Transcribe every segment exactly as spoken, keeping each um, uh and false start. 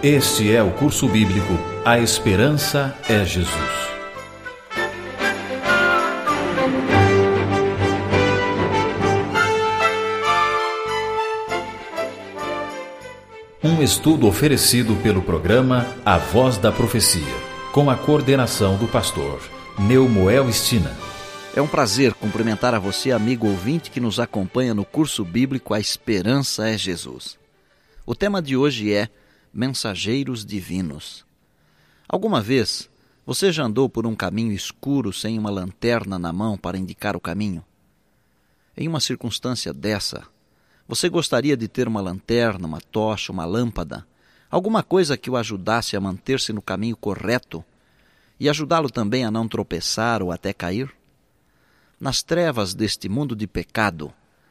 Este é o curso bíblico A Esperança é Jesus. Um estudo oferecido pelo programa A Voz da Profecia, com a coordenação do pastor Neumoel Stina. É um prazer cumprimentar a você, amigo ouvinte, que nos acompanha no curso bíblico A Esperança é Jesus. O tema de hoje é Mensageiros Divinos. Alguma vez você já andou por um caminho escuro sem uma lanterna na mão para indicar o caminho? Em uma circunstância dessa, você gostaria de ter uma lanterna, uma tocha, uma lâmpada, alguma coisa que o ajudasse a manter-se no caminho correto e ajudá-lo também a não tropeçar ou até cair? Nas trevas deste mundo de pecado,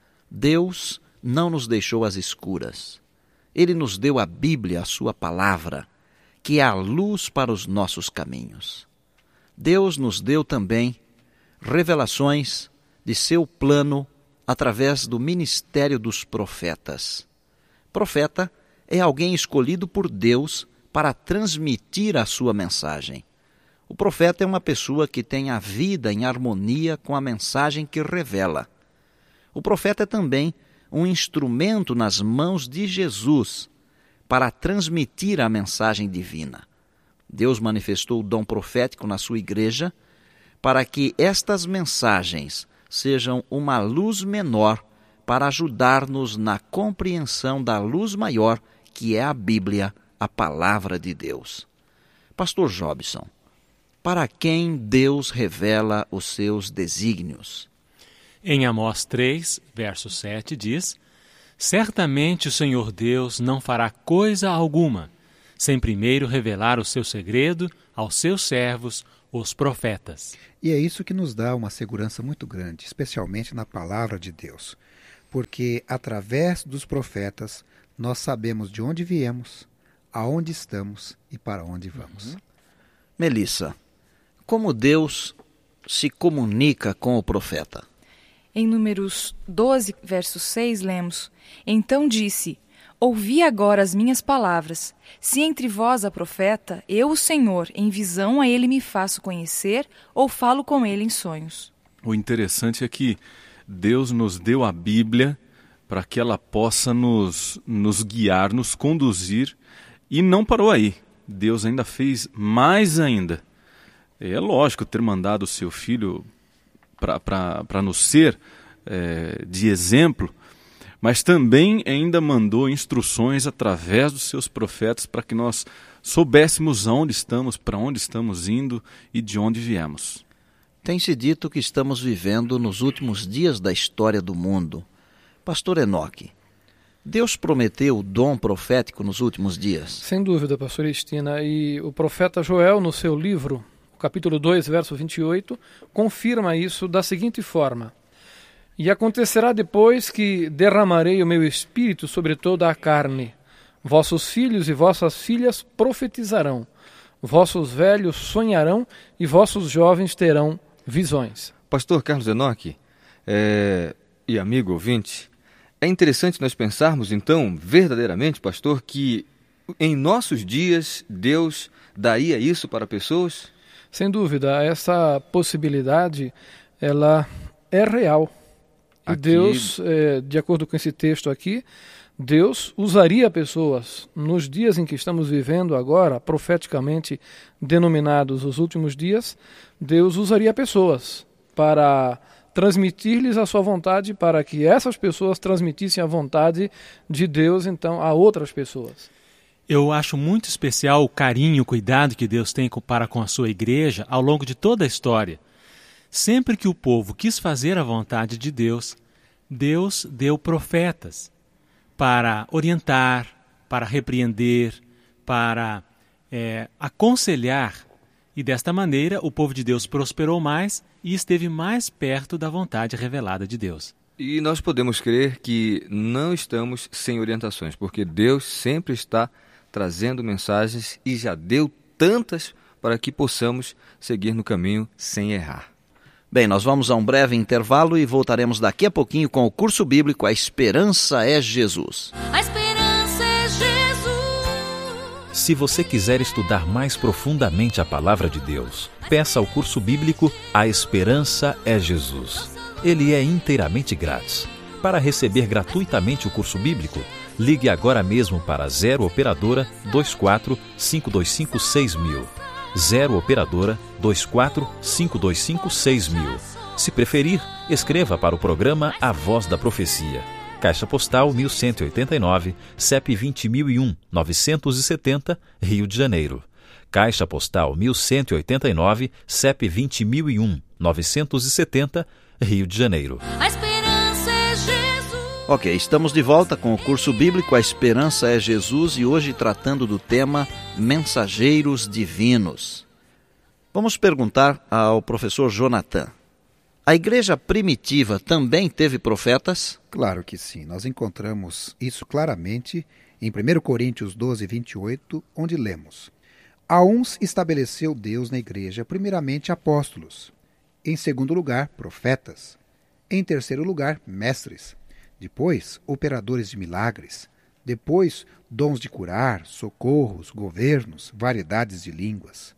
Deus não nos deixou às escuras. Ele nos deu a Bíblia, a sua palavra, que é a luz para os nossos caminhos. Deus nos deu também revelações de seu plano através do ministério dos profetas. Profeta é alguém escolhido por Deus para transmitir a sua mensagem. O profeta é uma pessoa que tem a vida em harmonia com a mensagem que revela. O profeta é também um instrumento nas mãos de Jesus para transmitir a mensagem divina. Deus manifestou o dom profético na sua igreja para que estas mensagens sejam uma luz menor para ajudar-nos na compreensão da luz maior, que é a Bíblia, a palavra de Deus. Pastor Jobson, para quem Deus revela os seus desígnios? Em Amós três, verso sete, diz: Certamente o Senhor Deus não fará coisa alguma, sem primeiro revelar o seu segredo aos seus servos, os profetas. E é isso que nos dá uma segurança muito grande, especialmente na palavra de Deus. Porque através dos profetas nós sabemos de onde viemos, aonde estamos e para onde vamos. Uhum. Melissa, como Deus se comunica com o profeta? Em Números doze, verso seis, lemos: Então disse: Ouvi agora as minhas palavras. Se entre vós há profeta, eu, o Senhor, em visão a ele me faço conhecer, ou falo com ele em sonhos. O interessante é que Deus nos deu a Bíblia para que ela possa nos, nos guiar, nos conduzir, e não parou aí. Deus ainda fez mais ainda. É lógico ter mandado o seu filho para nos ser é, de exemplo, mas também ainda mandou instruções através dos seus profetas para que nós soubéssemos onde estamos, para onde estamos indo e de onde viemos. Tem-se dito que estamos vivendo nos últimos dias da história do mundo. Pastor Enoque, Deus prometeu o dom profético nos últimos dias? Sem dúvida, pastor Stina, e o profeta Joel, no seu livro, capítulo dois, verso vinte e oito, confirma isso da seguinte forma: E acontecerá depois que derramarei o meu espírito sobre toda a carne. Vossos filhos e vossas filhas profetizarão, vossos velhos sonharão e vossos jovens terão visões. Pastor Carlos Enoque é, e amigo ouvinte, é interessante nós pensarmos então, verdadeiramente, pastor, que em nossos dias Deus daria isso para pessoas? Sem dúvida, essa possibilidade, ela é real. E aqui... Deus, é, de acordo com esse texto aqui, Deus usaria pessoas nos dias em que estamos vivendo agora, profeticamente denominados os últimos dias, Deus usaria pessoas para transmitir-lhes a sua vontade, para que essas pessoas transmitissem a vontade de Deus, então, a outras pessoas. Eu acho muito especial o carinho, o cuidado que Deus tem para com a sua igreja ao longo de toda a história. Sempre que o povo quis fazer a vontade de Deus, Deus deu profetas para orientar, para repreender, para é, aconselhar. E desta maneira o povo de Deus prosperou mais e esteve mais perto da vontade revelada de Deus. E nós podemos crer que não estamos sem orientações, porque Deus sempre está trazendo mensagens e já deu tantas para que possamos seguir no caminho sem errar. Bem, nós vamos a um breve intervalo e voltaremos daqui a pouquinho com o curso bíblico A Esperança é Jesus. A esperança é Jesus. Se você quiser estudar mais profundamente a Palavra de Deus, peça ao curso bíblico A Esperança é Jesus. Ele é inteiramente grátis. Para receber gratuitamente o curso bíblico, ligue agora mesmo para zero Operadora vinte e quatro, cinco dois cinco, seis mil. zero Operadora vinte e quatro, cinco dois cinco, seis mil. Se preferir, escreva para o programa A Voz da Profecia. Caixa Postal mil cento e oitenta e nove, C E P vinte mil e um, novecentos e setenta, Rio de Janeiro. Caixa Postal mil cento e oitenta e nove, C E P vinte mil e um, novecentos e setenta, Rio de Janeiro. A esperança é Jesus. Ok, estamos de volta com o curso bíblico A Esperança é Jesus e hoje tratando do tema Mensageiros Divinos. Vamos perguntar ao professor Jonathan. A igreja primitiva também teve profetas? Claro que sim. Nós encontramos isso claramente em primeira Coríntios doze, vinte e oito, onde lemos: A uns estabeleceu Deus na igreja, primeiramente apóstolos, em segundo lugar, profetas, em terceiro lugar, mestres, depois, operadores de milagres, depois, dons de curar, socorros, governos, variedades de línguas.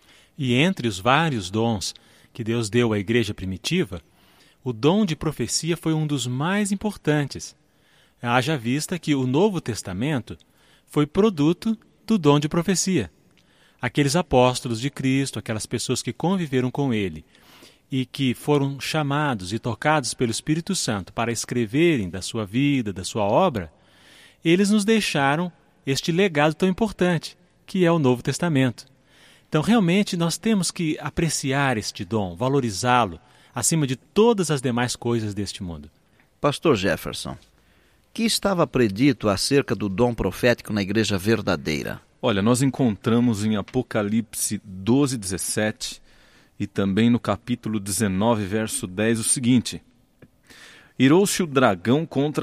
E entre os vários dons que Deus deu à igreja primitiva, o dom de profecia foi um dos mais importantes. Haja vista que o Novo Testamento foi produto do dom de profecia. Aqueles apóstolos de Cristo, aquelas pessoas que conviveram com ele e que foram chamados e tocados pelo Espírito Santo para escreverem da sua vida, da sua obra, eles nos deixaram este legado tão importante, que é o Novo Testamento. Então, realmente, nós temos que apreciar este dom, valorizá-lo, acima de todas as demais coisas deste mundo. Pastor Jefferson, que estava predito acerca do dom profético na igreja verdadeira? Olha, nós encontramos em Apocalipse doze, dezessete e também no capítulo dezenove, verso dez, o seguinte: Irou-se o dragão contra